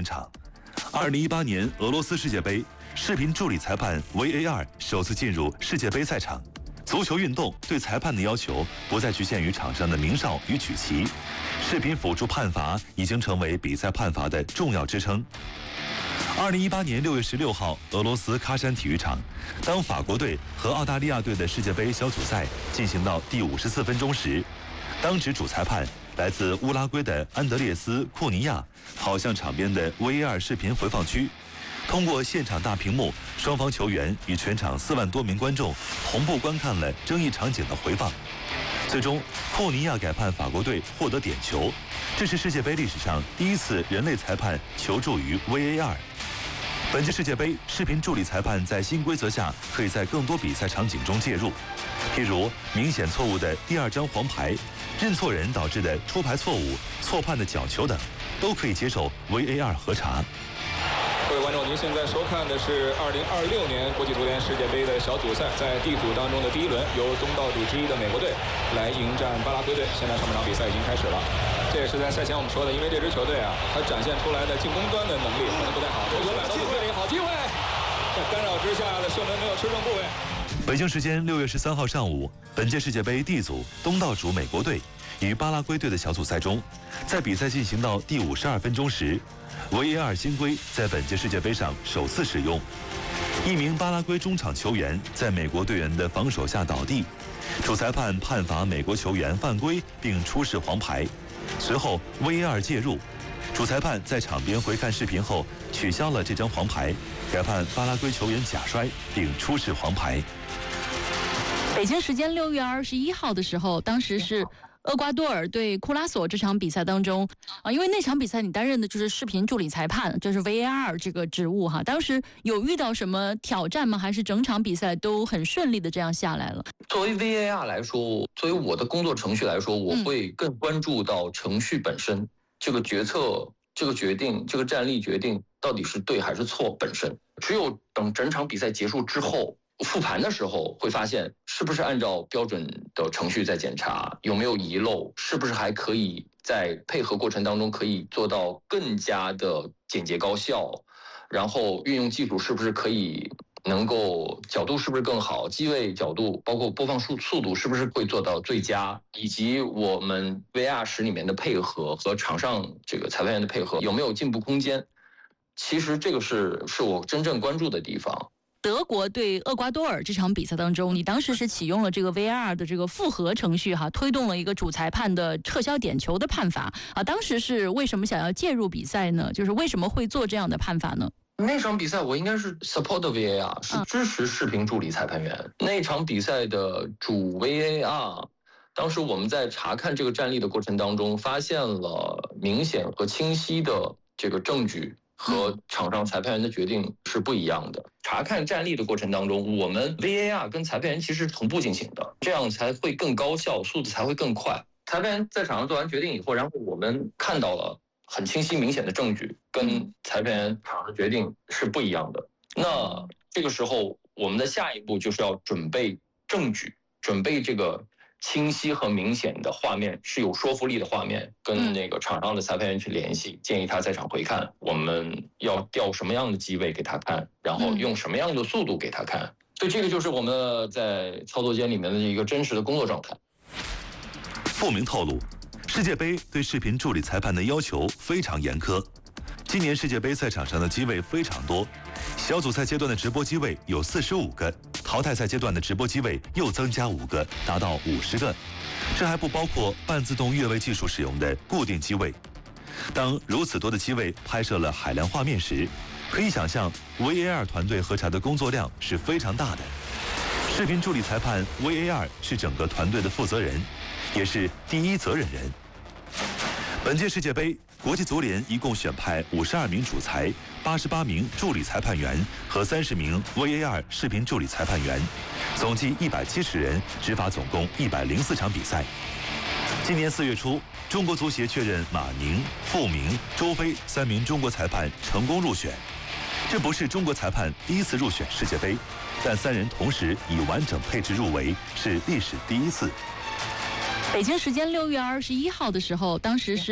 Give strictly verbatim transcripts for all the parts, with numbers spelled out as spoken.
场。二零一八年俄罗斯世界杯，视频助理裁判 V A R 首次进入世界杯赛场。足球运动对裁判的要求不再局限于场上的鸣哨与举旗，视频辅助判罚已经成为比赛判罚的重要支撑。二零一八年六月十六号，俄罗斯喀山体育场，当法国队和澳大利亚队的世界杯小组赛进行到第五十四分钟时，当值主裁判来自乌拉圭的安德烈斯·库尼亚跑向场边的 V A R 视频回放区，通过现场大屏幕，双方球员与全场四万多名观众同步观看了争议场景的回放。最终，库尼亚改判法国队获得点球，这是世界杯历史上第一次人类裁判求助于 V A R。本届世界杯，视频助理裁判在新规则下可以在更多比赛场景中介入，譬如明显错误的第二张黄牌、认错人导致的出牌错误、错判的角球等，都可以接受 V A R 核查。 各位观众，您现在收看的是二零二六年国际足联世界杯的小组赛，在 D 组当中的第一轮，由东道主之一的美国队来迎战巴拉圭队。现在上半场比赛已经开始了。这也是在赛前我们说的，因为这支球队啊，它展现出来的进攻端的能力可能不太好。这球摆到机会里，好机会，在干扰之下的射门没有吃中部位。 北京时间六月十三号上午，本届世界杯 D 组东道主美国队与巴拉圭队的小组赛中，在比赛进行到第五十二分钟时，V A R 新规在本届世界杯上首次使用。一名巴拉圭中场球员在美国队员的防守下倒地，主裁判判罚美国球员犯规并出示黄牌。随后 V A R 介入，主裁判在场边回看视频后取消了这张黄牌，改判巴拉圭球员假摔并出示黄牌。 北京时间六月二十一号的时候，当时是厄瓜多尔对库拉索这场比赛当中啊，因为那场比赛你担任的就是视频助理裁判，就是 V A R 这个职务哈。当时有遇到什么挑战吗？还是整场比赛都很顺利的这样下来了？ 作为 V A R 来说，作为我的工作程序来说，我会更关注到程序本身，嗯、这个决策、这个决定、这个战力决定到底是对还是错本身。只有等整场比赛结束之后。复盘的时候会发现，是不是按照标准的程序在检查，有没有遗漏，是不是还可以在配合过程当中可以做到更加的简洁高效，然后运用技术是不是可以能够角度是不是更好，机位角度包括播放速速度是不是会做到最佳，以及我们 V R 室里面的配合和场上这个裁判员的配合有没有进步空间。其实这个是是我真正关注的地方。 德国对厄瓜多尔这场比赛当中，你当时是启用了这个 V A R 的这个复核程序哈，推动了一个主裁判的撤销点球的判罚啊。当时是为什么想要介入比赛呢？就是为什么会做这样的判罚呢？ 那场比赛我应该是 support V A R， 是支持视频助理裁判员。嗯、那场比赛的主 V A R， 当时我们在查看这个战例的过程当中，发现了明显和清晰的这个证据。和场上裁判员的决定是不一样的。查看战例的过程当中，我们 V A R 跟裁判员其实同步进行的，这样才会更高效，速度才会更快。裁判员在场上做完决定以后，然后我们看到了很清晰明显的证据，跟裁判员场上的决定是不一样的。那这个时候，我们的下一步就是要准备证据，准备这个清晰和明显的画面，是有说服力的画面，跟那个场上的裁判员去联系，建议他在场回看，我们要调什么样的机位给他看，然后用什么样的速度给他看。所以这个就是我们在操作间里面的一个真实的工作状态。 傅明透露，世界杯对视频助理裁判的要求非常严苛。今年世界杯赛场上的机位非常多，小组赛阶段的直播机位有四十五个，淘汰赛阶段的直播机位又增加五个，达到五十个。这还不包括半自动越位技术使用的固定机位。当如此多的机位拍摄了海量画面时，可以想象 V A R 团队核查的工作量是非常大的。视频助理裁判 V A R 是整个团队的负责人，也是第一责任人。本届世界杯，国际足联一共选派五十二名主裁、八十八名助理裁判员和三十名 V A R 视频助理裁判员，总计一百七十人，执法总共一百零四场比赛。今年四月初，中国足协确认马宁、傅明、周飞三名中国裁判成功入选。这不是中国裁判第一次入选世界杯，但三人同时以完整配置入围是历史第一次。 北京时间六月二十一号的时候，当时是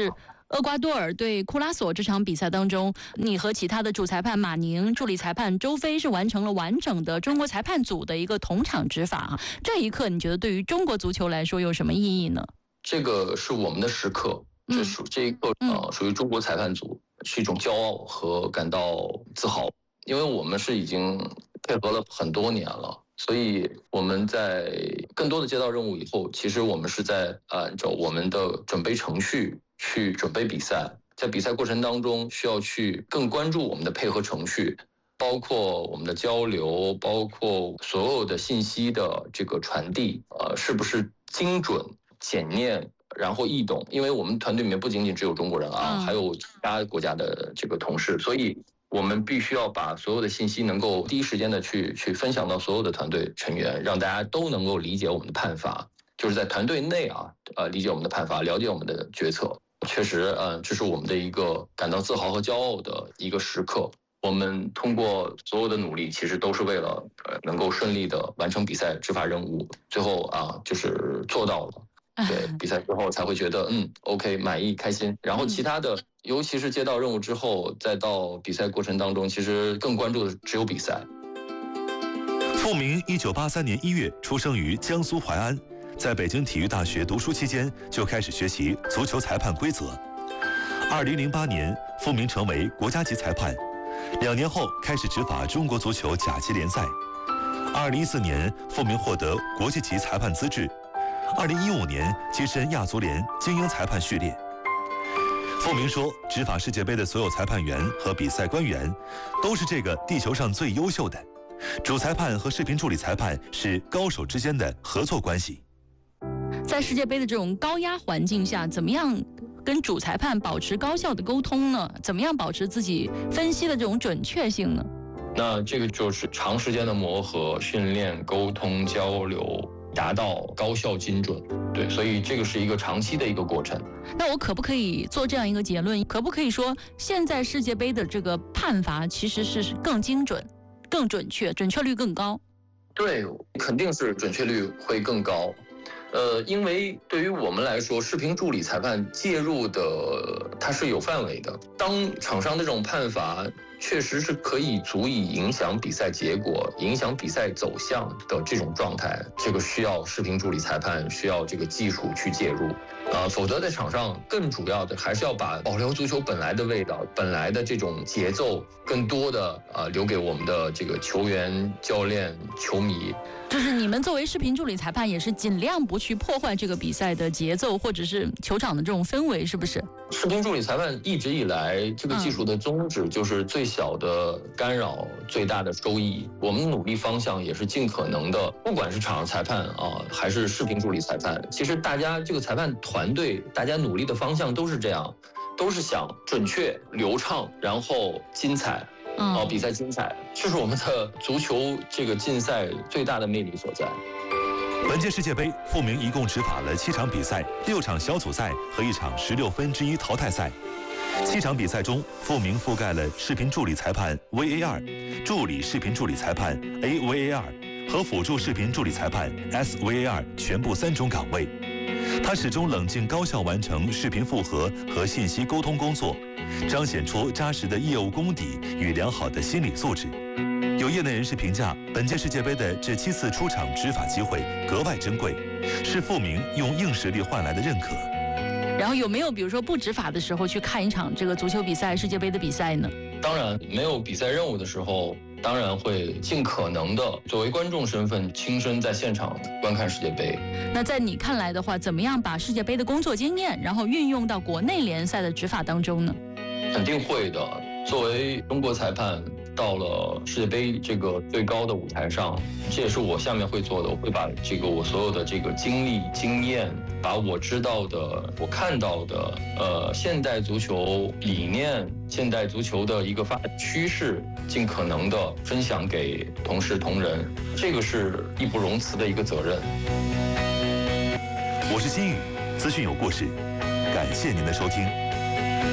厄瓜多尔对库拉索这场比赛当中，你和其他的主裁判马宁、助理裁判周飞是完成了完整的中国裁判组的一个同场执法啊。这一刻，你觉得对于中国足球来说有什么意义呢？ 这个是我们的时刻，这属这一刻呃属于中国裁判组，是一种骄傲和感到自豪，因为我们是已经配合了很多年了。所以我们在更多的接到任务以后，其实我们是在按照我们的准备程序去准备比赛，在比赛过程当中需要去更关注我们的配合程序，包括我们的交流，包括所有的信息的这个传递，呃，是不是精准、简练，然后易懂？因为我们团队里面不仅仅只有中国人啊，还有其他国家的这个同事，所以我们必须要把所有的信息能够第一时间的去去分享到所有的团队成员，让大家都能够理解我们的判罚，就是在团队内啊，呃，理解我们的判罚，了解我们的决策。确实，呃，这是我们的一个感到自豪和骄傲的一个时刻。我们通过所有的努力，其实都是为了呃能够顺利的完成比赛执法任务，最后啊，就是做到了。对，比赛之后才会觉得嗯 ，OK， 满意开心。然后其他的，尤其是接到任务之后，再到比赛过程当中，其实更关注的只有比赛。 傅明一九八三年一月出生于江苏淮安，在北京体育大学读书期间就开始学习足球裁判规则。二零零八年，傅明成为国家级裁判，两年后开始执法中国足球甲级联赛。二零一四年，傅明获得国际级裁判资质。二零一五年跻身亚足联精英裁判序列。傅明说，执法世界杯的所有裁判员和比赛官员都是这个地球上最优秀的，主裁判和视频助理裁判是高手之间的合作关系。 在世界杯的这种高压环境下，怎么样跟主裁判保持高效的沟通呢？怎么样保持自己分析的这种准确性呢？ 那这个就是长时间的磨合、训练、沟通、交流，达到高效精准。对，所以这个是一个长期的一个过程。 那我可不可以做这样一个结论？可不可以说，现在世界杯的这个判罚其实是更精准、更准确，准确率更高？ 对，肯定是准确率会更高。呃，因为对于我们来说，视频助理裁判介入的它是有范围的。当场上的这种判罚确实是可以足以影响比赛结果、影响比赛走向的这种状态，这个需要视频助理裁判，需要这个技术去介入。呃，否则在场上更主要的还是要把保留足球本来的味道、本来的这种节奏，更多的呃留给我们的这个球员、教练、球迷。 就是你们作为视频助理裁判，也是尽量不去破坏这个比赛的节奏，或者是球场的这种氛围，是不是？ 视频助理裁判一直以来，这个技术的宗旨就是最小的干扰，最大的收益。我们努力方向也是尽可能的，不管是场上裁判啊，还是视频助理裁判，其实大家这个裁判团队，大家努力的方向都是这样，都是想准确、流畅，然后精彩。哦，比赛精彩，这是我们的足球这个竞赛最大的魅力所在。 本届世界杯，傅明一共执法了七场比赛、六场小组赛和一场十六分之一淘汰赛。七场比赛中，傅明覆盖了视频助理裁判 V A R、助理视频助理裁判 A V A R 和辅助视频助理裁判 S V A R 全部三种岗位。他始终冷静高效完成视频复核和信息沟通工作，彰显出扎实的业务功底与良好的心理素质。有业内人士评价，本届世界杯的这七次出场执法机会格外珍贵，是傅明用硬实力换来的认可。 然后有没有比如说不执法的时候去看一场这个足球比赛、世界杯的比赛呢？ 当然，没有比赛任务的时候，当然会尽可能的作为观众身份亲身在现场观看世界杯。 那在你看来的话，怎么样把世界杯的工作经验，然后运用到国内联赛的执法当中呢？ 肯定会的。作为中国裁判，到了世界杯这个最高的舞台上，这也是我下面会做的。我会把这个我所有的这个经历、经验，把我知道的、我看到的，呃，现代足球理念、现代足球的一个发展趋势，尽可能的分享给同事同仁，这个是义不容辞的一个责任。 我是新宇，资讯有故事，感谢您的收听。